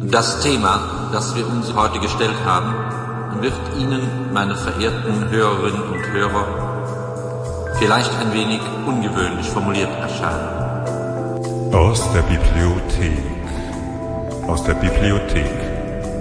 Das Thema, das wir uns heute gestellt haben, wird Ihnen, meine verehrten Hörerinnen und Hörer, vielleicht ein wenig ungewöhnlich formuliert erscheinen. Aus der Bibliothek. Aus der Bibliothek.